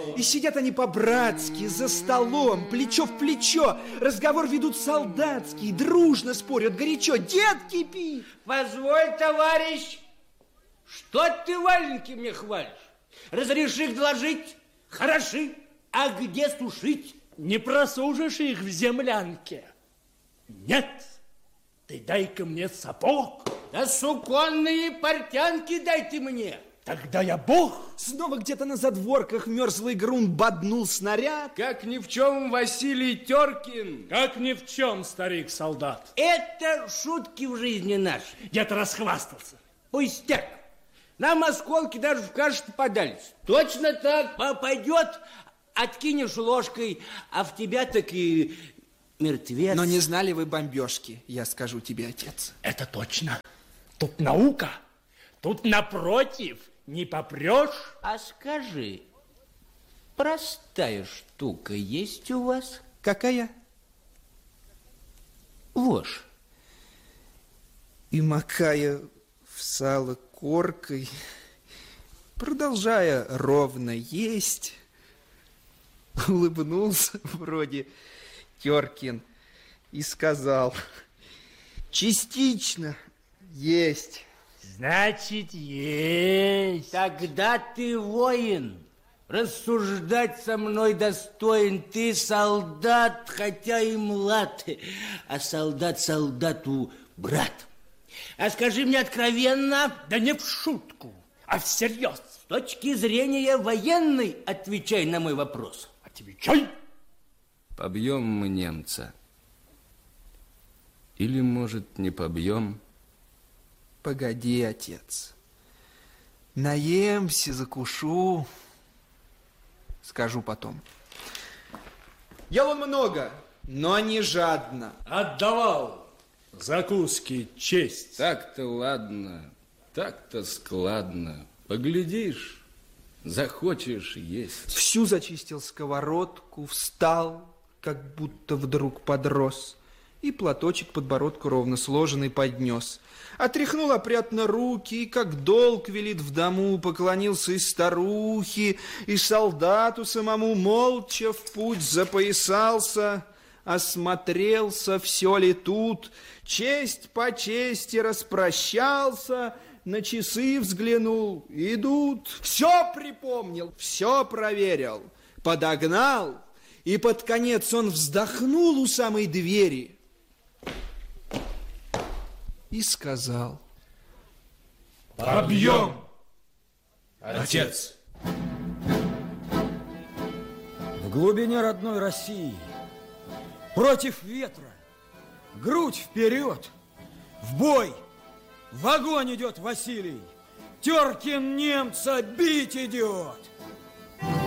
И сидят они по-братски за столом, плечо в плечо. Разговор ведут солдатский, дружно спорят, горячо. Дед кипит. Позволь, товарищ, что ты валенки мне хвалишь? Разреши их доложить, хороши, а где сушить? Не просушишь их в землянке. Нет, ты дай-ка мне сапог. Да суконные портянки дайте мне. Тогда я бог. Снова где-то на задворках мерзлый грунт боднул снаряд. Как ни в чем Василий Теркин. Как ни в чем, старик-солдат. Это шутки в жизни нашей. Я-то расхвастался. Пустяк. Нам осколки даже в кашу попадались. Точно так. Попадет, откинешь ложкой, а в тебя так и мертвец. Но не знали вы бомбежки, я скажу тебе, отец. Это точно. Тут наука. Тут напротив не попрешь. А скажи, простая штука есть у вас? Какая? Вошь. И макая в сало коркой, продолжая ровно есть, улыбнулся вроде Теркин и сказал: частично есть. Значит, есть. Тогда ты воин. Рассуждать со мной достоин. Ты солдат, хотя и млад, а солдат солдату брат. А скажи мне откровенно... Да не в шутку, а всерьез. С точки зрения военной отвечай на мой вопрос. Отвечай. Побьем мы немца. Или, может, не побьем? Погоди, отец. Наемся, закушу. Скажу потом. Ел он много, но не жадно. Отдавал закуски честь. Так-то ладно, так-то складно. Поглядишь, захочешь есть. Всю зачистил сковородку, встал, как будто вдруг подрос, и платочек подбородку ровно сложенный поднес. Отряхнул опрятно руки, и, как долг велит в дому, поклонился и старухе, и солдату самому, молча в путь запоясался, осмотрелся, все ли тут, честь по чести распрощался, на часы взглянул, идут. Все припомнил, все проверил, подогнал, и под конец он вздохнул у самой двери и сказал: побьем, отец. В глубине родной России, против ветра, грудь вперед, в бой, в огонь идет Василий. Теркин немца бить идет.